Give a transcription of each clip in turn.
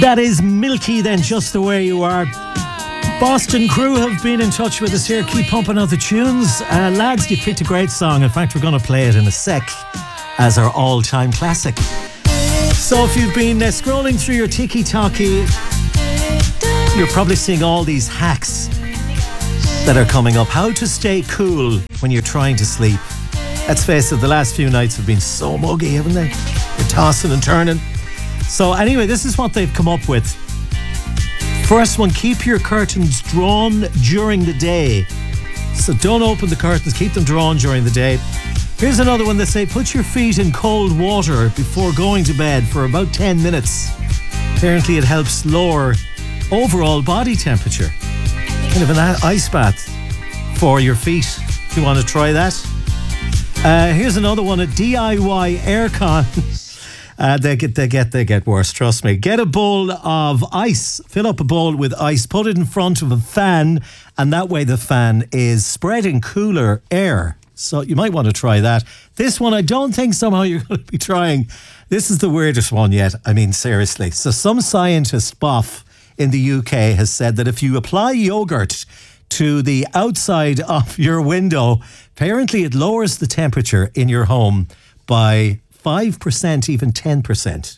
That is Milky, then, Just the Way You Are. Boston Crew have been in touch with us here. Keep pumping out the tunes. Lads, you picked a great song. In fact, we're going to play it in a sec as our all-time classic. So if you've been scrolling through your tiki-taki, you're probably seeing all these hacks that are coming up. How to stay cool when you're trying to sleep. Let's face it, the last few nights have been so muggy, haven't they? You're tossing and turning. So anyway, this is what they've come up with. First one, keep your curtains drawn during the day. So don't open the curtains, keep them drawn during the day. Here's another one. They say put your feet in cold water before going to bed for about 10 minutes. Apparently it helps lower overall body temperature. Kind of an ice bath for your feet, if you want to try that. Here's another one, a DIY aircon. They get worse, trust me. Get a bowl of ice, fill up a bowl with ice, put it in front of a fan, and that way the fan is spreading cooler air. So you might want to try that. This one, I don't think somehow you're going to be trying. This is the weirdest one yet. I mean, seriously. So some scientist, Boff, in the UK has said that if you apply yogurt to the outside of your window, apparently it lowers the temperature in your home by 5%, even 10%.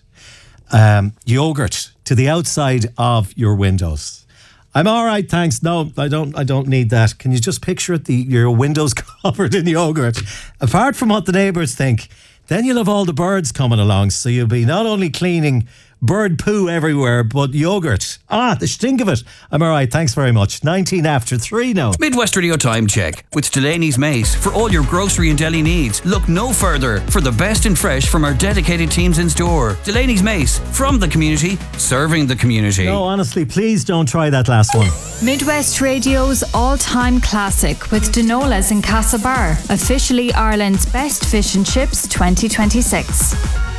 Yogurt to the outside of your windows. I'm all right, thanks. No, I don't need that. Can you just picture it? Your windows covered in yogurt. Apart from what the neighbours think, then you'll have all the birds coming along. So you'll be not only cleaning bird poo everywhere, but yogurt. The stink of it. I'm all right, thanks very much. 19 after 3 now. Midwest Radio Time Check with Delaney's Mace. For all your grocery and deli needs, look no further for the best in fresh from our dedicated teams in store. Delaney's Mace, from the community, serving the community. No, honestly, please don't try that last one. Midwest Radio's all-time classic with Denola's in Castlebar, officially Ireland's best fish and chips 2026.